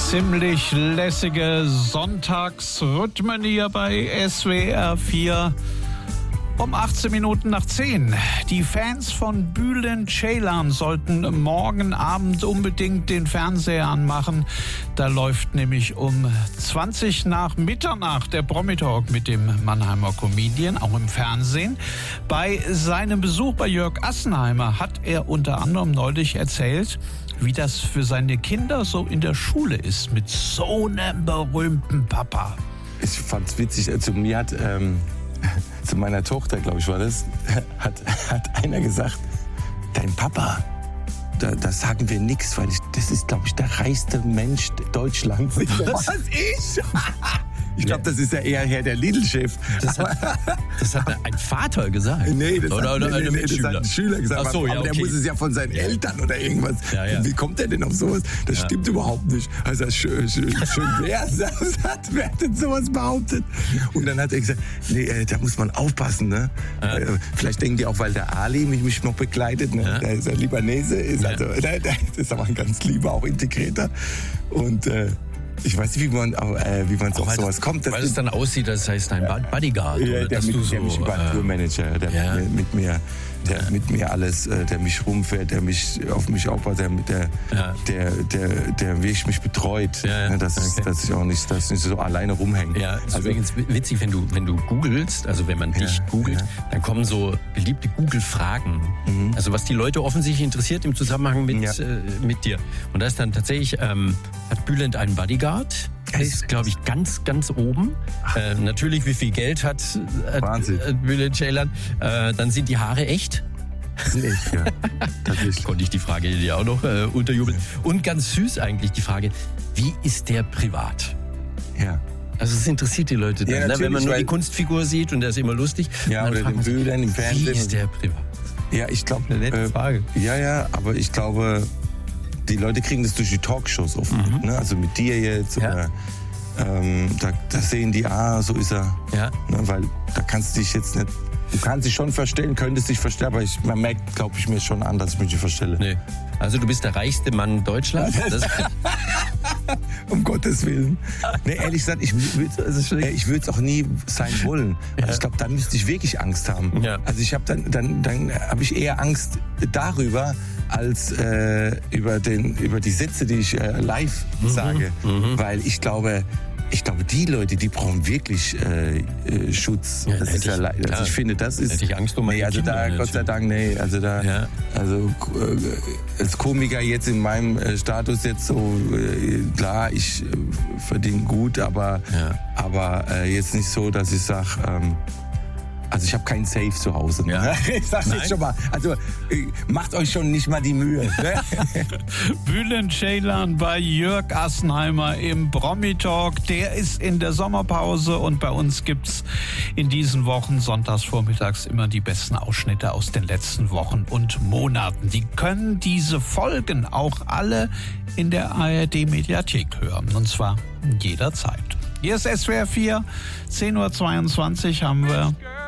Ziemlich lässige Sonntagsrhythmen hier bei SWR 4. Um 18 Minuten nach 10. Die Fans von Bülent Ceylan sollten morgen Abend unbedingt den Fernseher anmachen. Da läuft nämlich um 20 nach Mitternacht der Promi-Talk mit dem Mannheimer Comedian, auch im Fernsehen. Bei seinem Besuch bei Jörg Assenheimer hat er unter anderem neulich erzählt, wie das für seine Kinder so in der Schule ist mit so einem berühmten Papa. Ich fand's witzig, zu mir hat... zu meiner Tochter, glaube ich, war das, hat einer gesagt, dein Papa, das sagen wir nix, weil das ist, glaube ich, der reichste Mensch Deutschlands. Was, ich? Ich glaube, das ist ja eher der Lidl-Chef. Das hat ein Vater gesagt? Nee, das oder hat Mitschüler. ein Schüler gesagt. Ach so, aber der muss es ja von seinen Eltern oder irgendwas. Ja. Wie kommt der denn auf sowas? Das stimmt überhaupt nicht. Also schön wär's, wer hat denn sowas behauptet? Und dann hat er gesagt, nee, da muss man aufpassen. Ne? Vielleicht denken die auch, weil der Ali mich noch begleitet. Ne? Der ist ein Libanese, das ist aber ein ganz lieber, auch integrierter. Und ich weiß nicht, wie man auf sowas kommt. Weil es dann aussieht, das heißt ein Bodyguard. Ja, der mich Tourmanager, der mit mir alles, der mich rumfährt, der auf mich aufpasst, der wirklich mich betreut, dass ich auch nicht so alleine rumhänge. Ja, ist übrigens witzig, wenn du googelst, also wenn man dich googelt, dann kommen so beliebte Google-Fragen. Mhm. Also was die Leute offensichtlich interessiert im Zusammenhang mit dir. Und da ist dann tatsächlich, hat Bülent einen Bodyguard? Ist, glaube ich, ganz, ganz oben. Natürlich, wie viel Geld hat Bülent Ceylan? Dann sind die Haare echt. Echt, ja. Konnte ich die Frage dir auch noch unterjubeln. Und ganz süß eigentlich die Frage, wie ist der privat? Ja. Also es interessiert die Leute dann, ne? Wenn man nur die Kunstfigur sieht und der ist immer lustig. Ja, oder den Bülent im Fernsehen. Wie ist der privat? Ja, ich glaube... Eine nette Frage. Ja, aber ich glaube... Die Leute kriegen das durch die Talkshows oft, ne? Also mit dir jetzt oder da sehen die, so ist er. Ja. Ne? Weil da kannst du dich jetzt nicht, du kannst dich schon verstellen, könntest dich verstellen, aber man merkt, glaube ich, mir schon an, dass ich mich nicht verstelle. Nee. Also du bist der reichste Mann Deutschlands? Um Gottes Willen. Nee, ehrlich gesagt, ich würde es auch nie sein wollen. Also ich glaube, dann müsste ich wirklich Angst haben. Ja. Also ich habe dann habe ich eher Angst darüber, als über die Sätze, die ich live sage. Weil ich glaube, die Leute, die brauchen wirklich Schutz. Ja, das ist ich finde, das ist... Hätte ich Angst um meine also Kinder, da, Gott sei Dank, nee. Also da... Ja. Also als Komiker jetzt in meinem Status jetzt so... klar, ich verdiene gut, aber jetzt nicht so, dass ich sage... Also ich habe keinen Safe zu Hause. Ne? Ja. Ich sag's jetzt schon mal. Also macht euch schon nicht mal die Mühe. Ne? Bülent Ceylan bei Jörg Assenheimer im Promi-Talk. Der ist in der Sommerpause und bei uns gibt's in diesen Wochen sonntags vormittags immer die besten Ausschnitte aus den letzten Wochen und Monaten. Die können diese Folgen auch alle in der ARD-Mediathek hören. Und zwar jederzeit. Hier ist SWR 4, 10.22 Uhr haben wir.